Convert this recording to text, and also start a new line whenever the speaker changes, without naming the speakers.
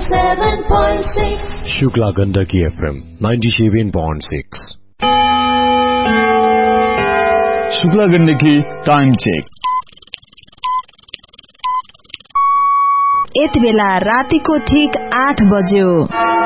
97.6
Shukla Gandaki FM 97.6
Shukla Gandaki time check.
यति बेला रातिको ठीक 8 बज्यो।